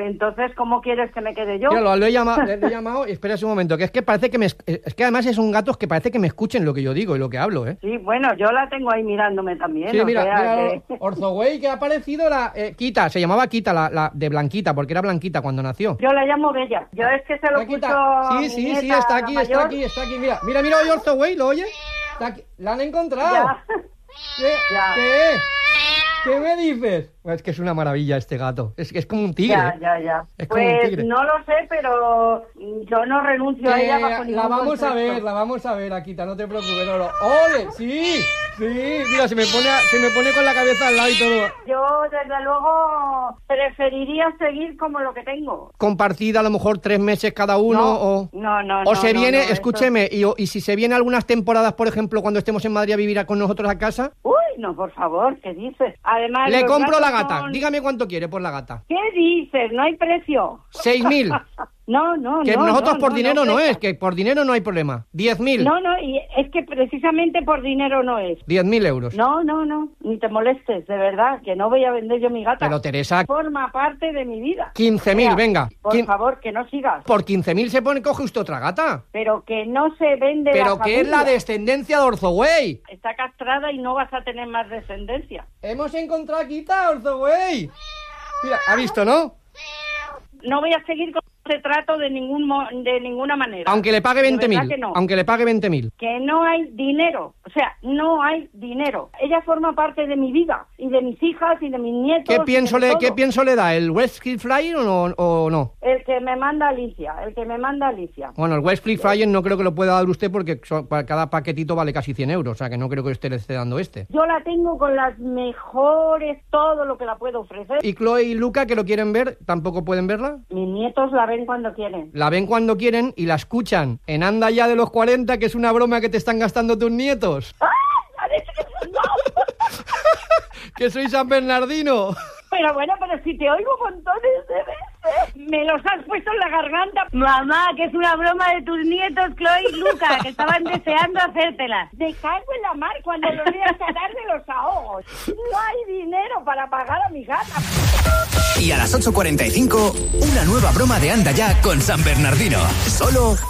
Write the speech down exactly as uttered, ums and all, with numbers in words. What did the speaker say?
Entonces, ¿cómo quieres que me quede yo? Mira, lo, lo he llamado, le he llamado y espera un momento, que es que parece que me... Es que además es un gato que parece que me escuchen lo que yo digo y lo que hablo, ¿eh? Sí, bueno, yo la tengo ahí mirándome también. Sí, o mira, sea mira, que... Orzoway, que ha aparecido la... Eh, Kita, se llamaba Kita, la, la de Blanquita, porque era Blanquita cuando nació. Yo la llamo Bella. Yo es que se lo Blanquita. puso Sí, mi sí, nieta, sí, está aquí, la está mayor. aquí, está aquí, mira. Mira, mira, oye Orzoway, ¿lo oye? Está aquí. La han encontrado. Ya. ¿Qué? Ya. ¿Qué? ¿Qué me dices? Es que es una maravilla este gato. Es que es como un tigre. Ya, ya, ya. Es como un Pues tigre. no lo sé, pero yo no renuncio a Que ella bajo ningún la vamos a concepto. ver, la vamos a ver, Akita, no te preocupes, no, no. ¡Ole! ¡Sí! ¡Sí! Mira, se me pone, a- se me pone con la cabeza al lado y todo. Yo, desde luego, preferiría seguir como lo que tengo. Compartida a lo mejor tres meses cada uno No, o... no, no, O no, se no, viene, no, eso- escúcheme, y, o- y si se viene algunas temporadas, por ejemplo, cuando estemos en Madrid a vivir a- con nosotros a casa, Uy, no, por favor, ¿qué dices? Además, le los compro la gatos gata. son- Dígame cuánto quiere por la gata. ¿Qué dices? No hay precio. Seis mil. No, no, Que no. nosotros no, por no, dinero no, no, es, que por dinero no hay problema. Diez mil. No, no, y es que precisamente por dinero no es. Diez mil euros. No, no, no, ni te molestes, de verdad, que no voy a vender yo mi gata. Pero Teresa, Forma parte de mi vida. quince mil, O sea, venga. Por Quin- favor, que no sigas. Por quince mil se pone, coge usted otra gata. Pero que no se vende Pero la que es la familia. descendencia de Orzoway. Está castrada y no vas a tener más descendencia. Hemos encontrado a Kita, Orzoway. Mira, ha visto, ¿no? No voy a seguir con ese trato de ningún mo- de ninguna manera. Aunque le pague De veinte verdad mil. que no. Aunque le pague veinte mil. Que no hay dinero, o sea, no hay dinero. Ella forma parte de mi vida y de mis hijas y de mis nietos. ¿Qué y pienso, de le, todo. ¿Qué pienso le da? ¿El Westfield Flyer o no, o no? El que me manda Alicia, el que me manda Alicia. Bueno, el Westfield Flyer no creo que lo pueda dar usted porque so- para cada paquetito vale casi cien euros. O sea, que no creo que usted le esté dando este. Yo la tengo con las mejores, todo lo que la puedo ofrecer. ¿Y Chloe y Luca, que lo quieren ver, tampoco pueden verla? Mis nietos la ven cuando quieren. La ven cuando quieren y la escuchan en Anda Ya de los cuarenta, que es una broma que te están gastando tus nietos. ¡Ah! ¡Ha dicho que no! ¡Que soy San Bernardino! Pero bueno, pero si te oigo montones de veces, me los has puesto en la garganta. Mamá, que es una broma de tus nietos, Chloe y Luca, que estaban deseando hacértela. Me cago en la mar cuando los voy a sacar de los ahogos. No hay dinero para pagar a mi gata. Y a las ocho cuarenta y cinco, una nueva broma de Anda Ya con San Bernardino. Solo